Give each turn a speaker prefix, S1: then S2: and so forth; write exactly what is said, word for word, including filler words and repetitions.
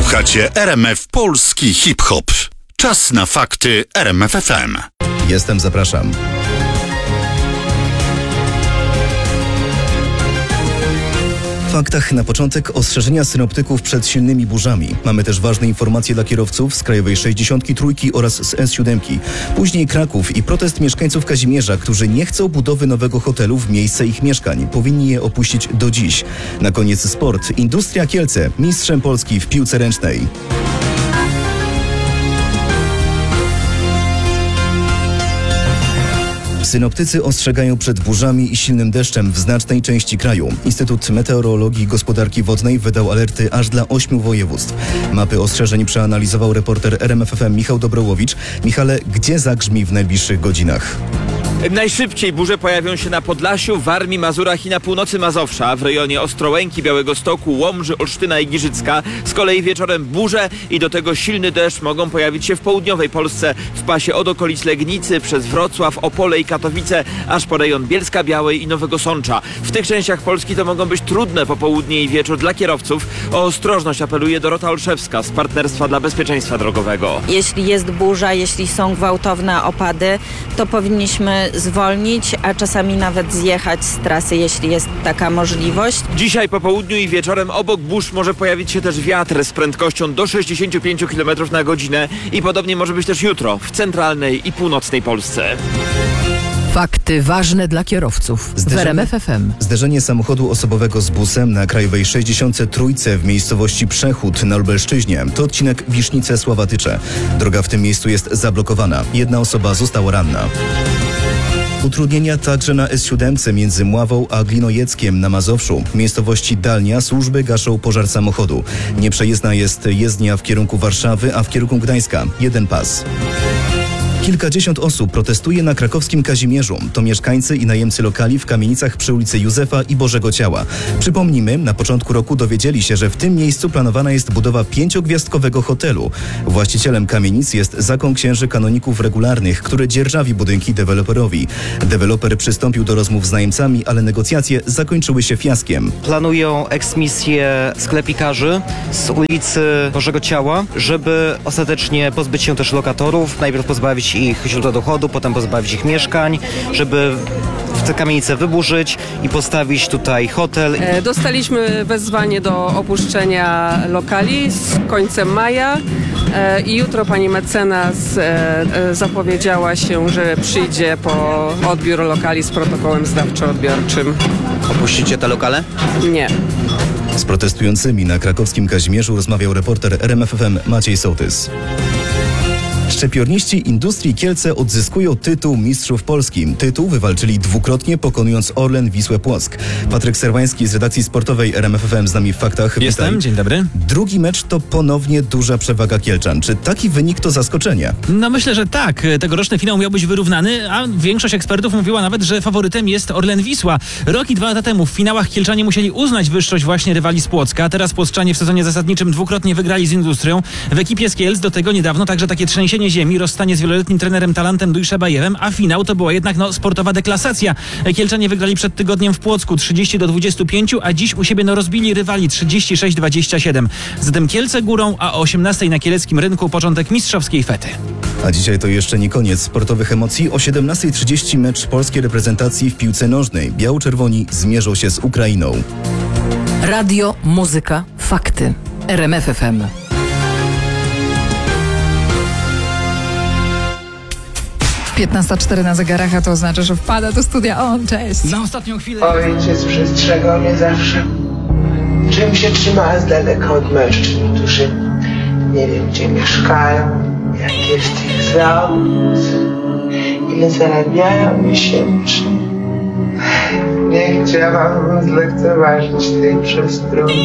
S1: Słuchacie R M F Polski Hip-Hop. Czas na fakty R M F F M.
S2: Jestem, zapraszam. W faktach na początek ostrzeżenia synoptyków przed silnymi burzami. Mamy też ważne informacje dla kierowców z Krajowej sześćdziesiątki trzy oraz z S siedem. Później Kraków i protest mieszkańców Kazimierza, którzy nie chcą budowy nowego hotelu w miejsce ich mieszkań. Powinni je opuścić do dziś. Na koniec sport. Industria Kielce, mistrzem Polski w piłce ręcznej. Synoptycy ostrzegają przed burzami i silnym deszczem w znacznej części kraju. Instytut Meteorologii i Gospodarki Wodnej wydał alerty aż dla ośmiu województw. Mapy ostrzeżeń przeanalizował reporter R M F F M Michał Dobrołowicz. Michale, gdzie zagrzmi w najbliższych godzinach?
S3: Najszybciej burze pojawią się na Podlasiu, Warmii, Mazurach i na północy Mazowsza, w rejonie Ostrołęki, Białegostoku, Łomży, Olsztyna i Giżycka. Z kolei wieczorem burze i do tego silny deszcz mogą pojawić się w południowej Polsce, w pasie od okolic Legnicy, przez Wrocław, Opole i Katowice, aż po rejon Bielska Białej i Nowego Sącza. W tych częściach Polski to mogą być trudne popołudnie i wieczór dla kierowców. O ostrożność apeluje Dorota Olszewska z Partnerstwa dla Bezpieczeństwa Drogowego.
S4: Jeśli jest burza, jeśli są gwałtowne opady, to powinniśmy zwolnić, a czasami nawet zjechać z trasy, jeśli jest taka możliwość.
S3: Dzisiaj po południu i wieczorem obok burz może pojawić się też wiatr z prędkością do sześćdziesiąt pięć kilometrów na godzinę i podobnie może być też jutro w centralnej i północnej Polsce.
S5: Fakty ważne dla kierowców w R M F F M.
S2: Zderzenie samochodu osobowego z busem na Krajowej sześćdziesiątce trzy w miejscowości Przechód na Lubelszczyźnie. To odcinek Wisznice-Sławatycze. Droga w tym miejscu jest zablokowana. Jedna osoba została ranna. Utrudnienia także na S siedem między Mławą a Glinojeckiem na Mazowszu. W miejscowości Dalnia służby gaszą pożar samochodu. Nieprzejezdna jest jezdnia w kierunku Warszawy, a w kierunku Gdańska jeden pas. Kilkadziesiąt osób protestuje na krakowskim Kazimierzu. To mieszkańcy i najemcy lokali w kamienicach przy ulicy Józefa i Bożego Ciała. Przypomnijmy, na początku roku dowiedzieli się, że w tym miejscu planowana jest budowa pięciogwiazdkowego hotelu. Właścicielem kamienic jest Zakon Księży Kanoników Regularnych, który dzierżawi budynki deweloperowi. Deweloper przystąpił do rozmów z najemcami, ale negocjacje zakończyły się fiaskiem.
S6: Planują eksmisję sklepikarzy z ulicy Bożego Ciała, żeby ostatecznie pozbyć się też lokatorów, najpierw pozbawić ich źródła dochodu, potem pozbawić ich mieszkań, żeby w te kamienice wyburzyć i postawić tutaj hotel.
S7: Dostaliśmy wezwanie do opuszczenia lokali z końcem maja i jutro pani mecenas zapowiedziała się, że przyjdzie po odbiór lokali z protokołem zdawczo-odbiorczym.
S6: Opuścicie te lokale?
S7: Nie.
S2: Z protestującymi na krakowskim Kazimierzu rozmawiał reporter R M F F M Maciej Sołtys. Szczypiorniści Industrii Kielce odzyskują tytuł Mistrzów Polski. Tytuł wywalczyli dwukrotnie, pokonując Orlen Wisłę Płock. Patryk Serwański z redakcji sportowej R M F F M z nami w faktach.
S8: Jestem, witaj. Dzień dobry.
S2: Drugi mecz to ponownie duża przewaga Kielczan. Czy taki wynik to zaskoczenie?
S8: No myślę, że tak. Tegoroczny finał miał być wyrównany, a większość ekspertów mówiła nawet, że faworytem jest Orlen Wisła. Rok i dwa lata temu w finałach Kielczanie musieli uznać wyższość właśnie rywali z Płocka. Teraz Płockczanie w sezonie zasadniczym dwukrotnie wygrali z Industrią. W ekipie z Kielc do tego niedawno także takie trzęsienie ziemi, rozstanie z wieloletnim trenerem Talantem Dujszebajewem, a finał to była jednak no, sportowa deklasacja. Kielczanie wygrali przed tygodniem w Płocku trzydzieści do dwudziestu pięciu, a dziś u siebie no, rozbili rywali trzydzieści sześć dwadzieścia siedem. Zatem Kielce górą, a o osiemnastej na kieleckim rynku początek mistrzowskiej fety.
S2: A dzisiaj to jeszcze nie koniec sportowych emocji. O siedemnastej trzydzieści mecz polskiej reprezentacji w piłce nożnej. Biało-czerwoni zmierzą się z Ukrainą.
S5: Radio, muzyka, fakty. R M F F M.
S9: piętnasta cztery na zegarach, a to oznacza, że wpada do studia. O, cześć.
S8: Na ostatnią chwilę.
S10: Ojciec przestrzegał mnie zawsze, czym się trzymała z daleka od mężczyzn, którzy nie wiem gdzie mieszkają, jak jest ich zawód, ile zarabiają miesięcznie. Nie chciałam zlekceważyć tej przestrój.